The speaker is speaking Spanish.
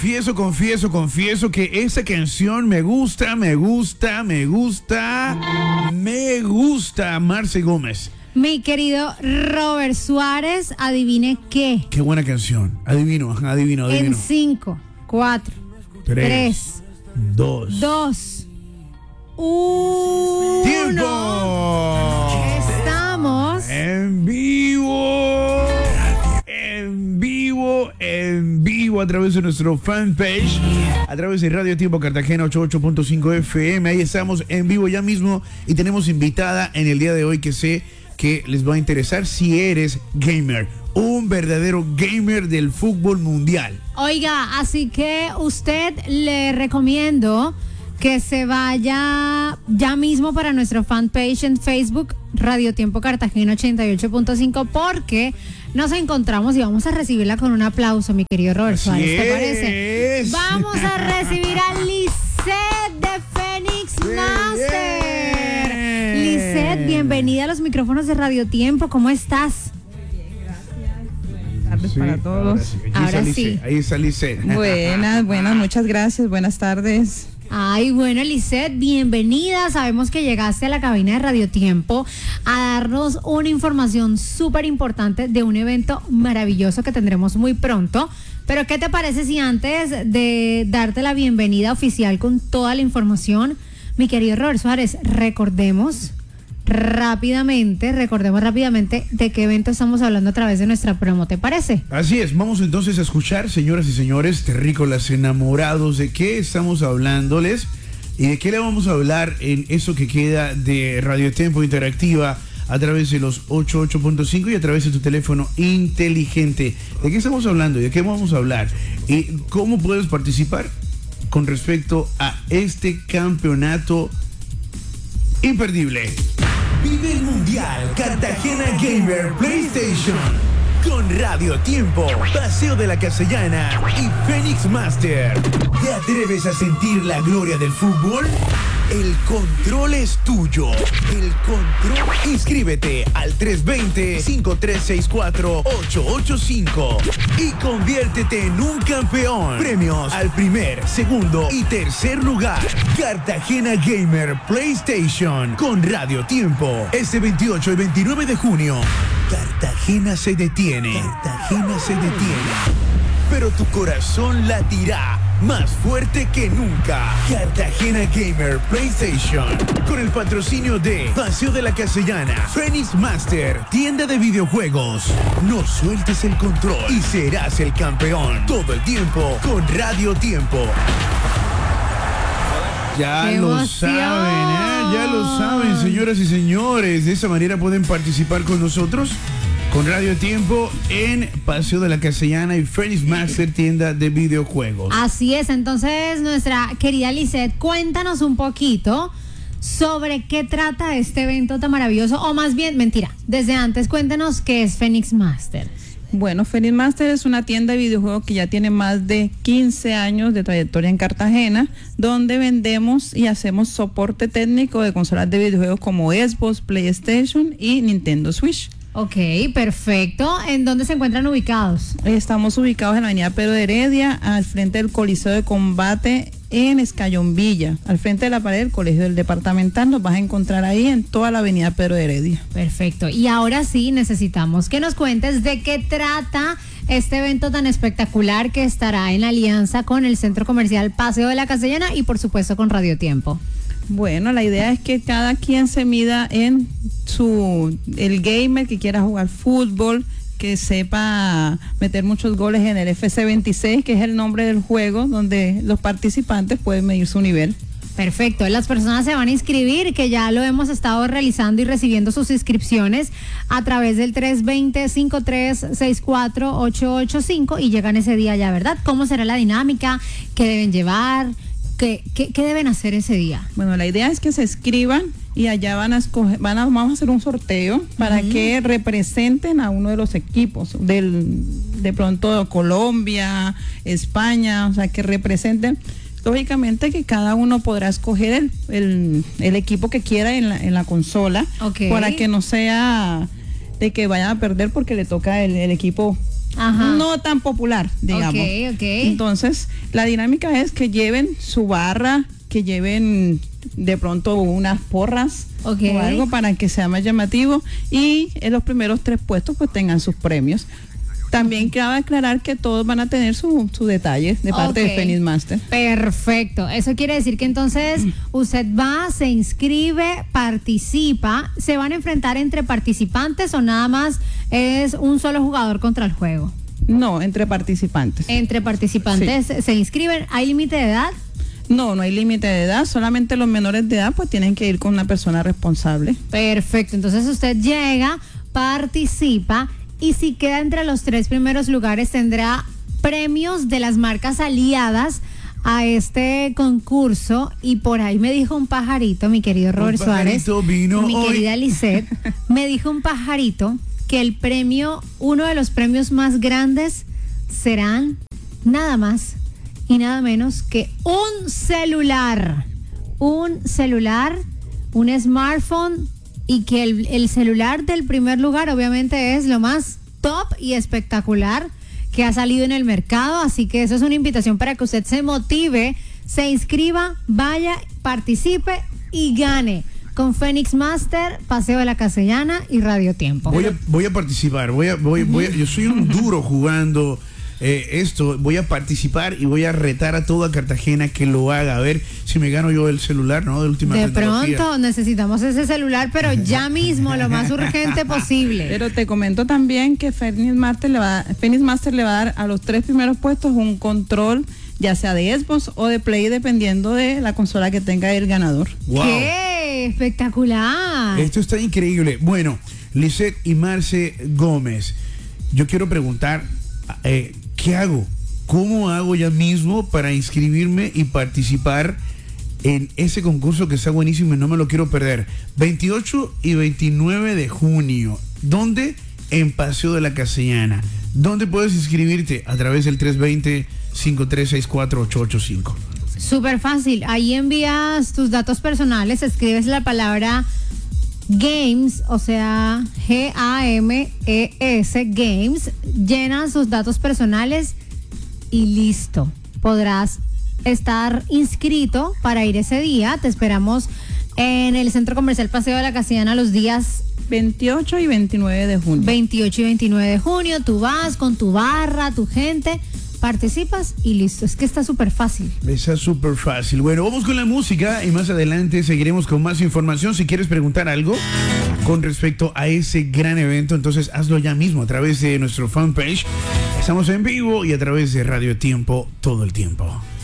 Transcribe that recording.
Confieso que esa canción me gusta, Marce Gómez. Mi querido Robert Suárez, adivine qué. Qué buena canción. Adivino. En 5, 4, 3, 2, 1. ¡Tiempo! Estamos en vivo a través de nuestro fanpage, a través de Radio Tiempo Cartagena 88.5 FM. Ahí estamos en vivo ya mismo y tenemos invitada en el día de hoy que sé que les va a interesar si eres gamer, un verdadero gamer del fútbol mundial. Oiga, así que usted le recomiendo que se vaya ya mismo para nuestro fanpage en Facebook, Radio Tiempo Cartagena 88.5, porque nos encontramos y vamos a recibirla con un aplauso, mi querido Robert Suárez, ¿te parece? Vamos a recibir a Lisette de Phoenix Master. Lisette, bienvenida a los micrófonos de Radio Tiempo, ¿cómo estás? Buenas tardes para todos. Ahora sí. Ahí está Lisette. Buenas, muchas gracias, buenas tardes. Ay, bueno, Lisette, bienvenida. Sabemos que llegaste a la cabina de Radio Tiempo a darnos una información súper importante de un evento maravilloso que tendremos muy pronto. Pero, ¿qué te parece si antes de darte la bienvenida oficial con toda la información, mi querido Robert Suárez, recordemos rápidamente de qué evento estamos hablando a través de nuestra promo, ¿te parece? Así es, vamos entonces a escuchar, señoras y señores, terrícolas enamorados, de qué estamos hablándoles y de qué le vamos a hablar en eso que queda de Radio Tiempo Interactiva a través de los 88.5 y a través de tu teléfono inteligente. ¿De qué estamos hablando y de qué vamos a hablar? ¿Y cómo puedes participar con respecto a este campeonato imperdible? Vive el Mundial Cartagena Gamer PlayStation con Radio Tiempo, Paseo de la Castellana y Phoenix Master. ¿Te atreves a sentir la gloria del fútbol? El control es tuyo. El control. Inscríbete al 320-5364-885 y conviértete en un campeón. Premios al primer, segundo y tercer lugar. Cartagena Gamer PlayStation con Radio Tiempo. Este 28 y 29 de junio. Cartagena se detiene. Pero tu corazón latirá más fuerte que nunca. Cartagena Gamer PlayStation, con el patrocinio de Paseo de la Castellana, Phoenix Master, tienda de videojuegos. No sueltes el control y serás el campeón. Todo el tiempo con Radio Tiempo. Ya lo saben, señoras y señores. De esa manera pueden participar con nosotros, con Radio Tiempo, en Paseo de la Castellana y Phoenix Master, tienda de videojuegos. Así es, entonces nuestra querida Lisette, cuéntanos un poquito sobre qué trata este evento tan maravilloso, o más bien, mentira, desde antes cuéntanos qué es Phoenix Master. Bueno, Phoenix Master es una tienda de videojuegos que ya tiene más de 15 años de trayectoria en Cartagena, donde vendemos y hacemos soporte técnico de consolas de videojuegos como Xbox, PlayStation y Nintendo Switch. Ok, perfecto. ¿En dónde se encuentran ubicados? Estamos ubicados en la avenida Pedro de Heredia, al frente del Coliseo de Combate en Escayón Villa, al frente de la pared del Colegio del Departamental. Nos vas a encontrar ahí en toda la avenida Pedro de Heredia. Perfecto. Y ahora sí necesitamos que nos cuentes de qué trata este evento tan espectacular que estará en alianza con el Centro Comercial Paseo de la Castellana y por supuesto con Radio Tiempo. Bueno, la idea es que cada quien se mida en el gamer que quiera jugar fútbol, que sepa meter muchos goles en el FC26, que es el nombre del juego donde los participantes pueden medir su nivel. Perfecto, las personas se van a inscribir, que ya lo hemos estado realizando y recibiendo sus inscripciones a través del 320-5364-885 y llegan ese día ya, ¿verdad? ¿Cómo será la dinámica? ¿Qué deben llevar? ¿Qué deben hacer ese día? Bueno, la idea es que se inscriban y allá van a escoger, vamos a hacer un sorteo para que representen a uno de los equipos de pronto Colombia, España, o sea, que representen. Lógicamente que cada uno podrá escoger el equipo que quiera en la consola, para que no sea de que vayan a perder porque le toca el equipo Ajá. no tan popular, digamos. Ok, ok. Entonces, la dinámica es que lleven su barra, que lleven de pronto unas porras Ok. o algo para que sea más llamativo, y en los primeros 3 puestos pues tengan sus premios. También cabe aclarar que todos van a tener su detalle de parte Ok. de Phoenix Master. Perfecto. Eso quiere decir que entonces usted va, se inscribe, participa. ¿Se van a enfrentar entre participantes o nada más es un solo jugador contra el juego? No, entre participantes. Entre participantes se inscriben. ¿Hay límite de edad? No, no hay límite de edad, solamente los menores de edad pues tienen que ir con una persona responsable. Perfecto. Entonces usted llega, participa y si queda entre los 3 primeros lugares tendrá premios de las marcas aliadas a este concurso. Y por ahí me dijo un pajarito, mi querido Robert Suárez, vino mi hoy. querida Lisette, me dijo un pajarito que el premio, uno de los premios más grandes serán nada más y nada menos que un celular, un smartphone, y que el celular del primer lugar obviamente es lo más top y espectacular que ha salido en el mercado. Así que eso es una invitación para que usted se motive, se inscriba, vaya, participe y gane con Phoenix Master, Paseo de la Castellana y Radio Tiempo. Voy a participar, yo soy un duro jugando esto, voy a participar y voy a retar a toda Cartagena que lo haga, a ver si me gano yo el celular, ¿no? De última De tecnología. pronto necesitamos ese celular, pero ya mismo, lo más urgente posible. Pero te comento también que Phoenix Master le va a dar a los 3 primeros puestos un control, ya sea de Xbox o de Play, dependiendo de la consola que tenga el ganador. Wow. ¡Qué espectacular! Esto está increíble. Bueno, Lisette y Marce Gómez, yo quiero preguntar, ¿qué hago? ¿Cómo hago ya mismo para inscribirme y participar en ese concurso que está buenísimo y no me lo quiero perder? 28 y 29 de junio. ¿Dónde? En Paseo de la Castellana. ¿Dónde puedes inscribirte? A través del 320-5364-885. Súper fácil. Ahí envías tus datos personales, escribes la palabra Games, o sea, GAMES, Games, llenas sus datos personales y listo. Podrás estar inscrito para ir ese día. Te esperamos en el Centro Comercial Paseo de la Castellana los días 28 y 29 de junio. 28 y 29 de junio. Tú vas con tu barra, tu gente, participas y listo. Es que está súper fácil. Está súper fácil. Bueno, vamos con la música y más adelante seguiremos con más información. Si quieres preguntar algo con respecto a ese gran evento, entonces hazlo ya mismo a través de nuestro fanpage. Estamos en vivo y a través de Radio Tiempo todo el tiempo.